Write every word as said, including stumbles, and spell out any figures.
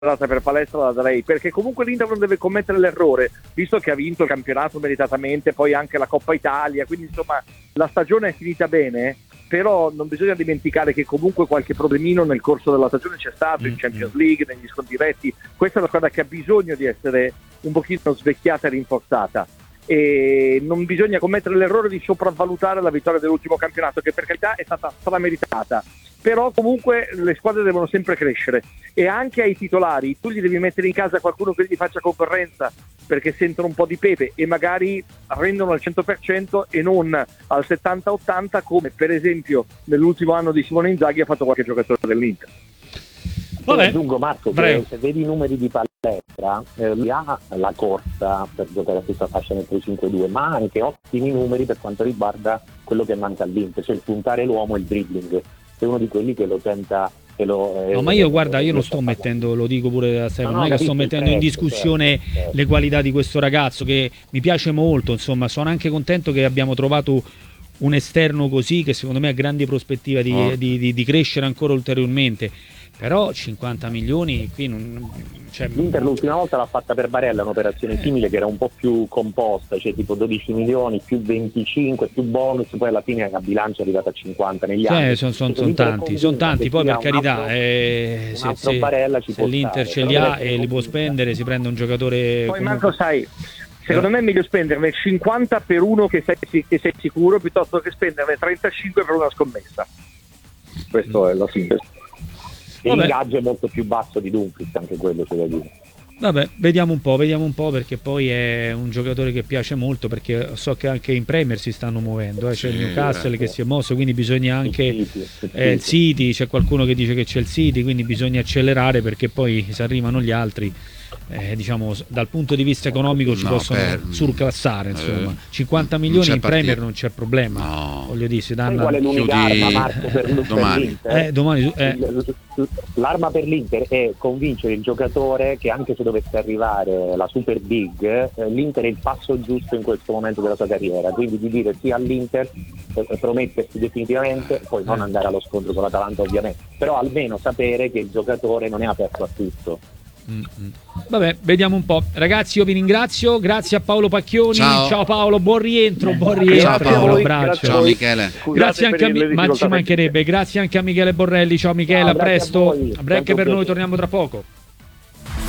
data per palestra la darei, perché comunque l'Inter non deve commettere l'errore, visto che ha vinto il campionato meritatamente, poi anche la Coppa Italia, quindi insomma la stagione è finita bene, però non bisogna dimenticare che comunque qualche problemino nel corso della stagione c'è stato, in Champions League, negli scontri diretti. Questa è una squadra che ha bisogno di essere un pochino svecchiata e rinforzata, e non bisogna commettere l'errore di sopravvalutare la vittoria dell'ultimo campionato, che per carità è stata strameritata, però comunque le squadre devono sempre crescere, e anche ai titolari tu gli devi mettere in casa qualcuno che gli faccia concorrenza, perché sentono un po' di pepe e magari rendono al cento per cento e non al settanta ottanta, come per esempio nell'ultimo anno di Simone Inzaghi ha fatto qualche giocatore dell'Inter. Vabbè. Aggiungo, Marco, che se vedi i numeri di palestra, eh, lui ha la corsa per giocare a questa fascia nel tre cinque due, ma ha anche ottimi numeri per quanto riguarda quello che manca all'Inter, cioè il puntare l'uomo e il dribbling. È uno di quelli che lo tenta. Che lo, eh, no, ma io guarda, io non sto mettendo, lo dico pure a Stefano, non è che sto mettendo in discussione certo, certo. le qualità di questo ragazzo, che mi piace molto, insomma, sono anche contento che abbiamo trovato un esterno così, che secondo me ha grandi prospettive di, oh. di, di, di crescere ancora ulteriormente. Però cinquanta milioni qui non, cioè... L'Inter l'ultima volta l'ha fatta per Barella, un'operazione eh. simile, che era un po' più composta, cioè tipo dodici milioni più venticinque più bonus, poi alla fine la bilancia è arrivata a cinquanta negli sì, anni. sono son, son tanti, sono tanti, poi per carità altro, eh, se, se, ci se l'Inter ce li ha e li può spendere, si prende un giocatore. Poi Marco, sai, secondo me è meglio spenderne cinquanta per uno che sei, che sei sicuro, piuttosto che spenderne trentacinque per una scommessa. Questo è la sintesi. E l'ingaggio è molto più basso di Dumfries, anche quello c'è da dire. Vabbè, vediamo un po', vediamo un po', perché poi è un giocatore che piace molto, perché so che anche in Premier si stanno muovendo, eh. C'è sì, il Newcastle eh, che si è mosso, quindi bisogna anche il City, eh, il City, c'è qualcuno che dice che c'è il City, quindi bisogna accelerare, perché poi se arrivano gli altri eh, diciamo dal punto di vista economico ci no, possono per, surclassare, insomma. Eh, cinquanta milioni in Premier non c'è problema, no. Voglio dire, si danno qual è l'unica arma, Marco, per, domani. Per eh, domani eh. L'arma per l'Inter è convincere il giocatore che anche se dovesse arrivare la Super Big, eh, l'Inter è il passo giusto in questo momento della sua carriera, quindi di dire sì all'Inter, eh, promettersi definitivamente, poi non andare allo scontro con l'Atalanta ovviamente, però almeno sapere che il giocatore non è aperto a tutto. Mm-hmm. Vabbè, vediamo un po'. Ragazzi, io vi ringrazio, grazie a Paolo Pacchioni. Ciao, ciao Paolo, buon rientro, buon rientro. Ciao Paolo, abbraccio. Ciao Michele. Scusate grazie anche a mi- ma ci mancherebbe, grazie anche a Michele Borrelli. Ciao Michele, no, a presto. A, a break per noi, torniamo tra poco.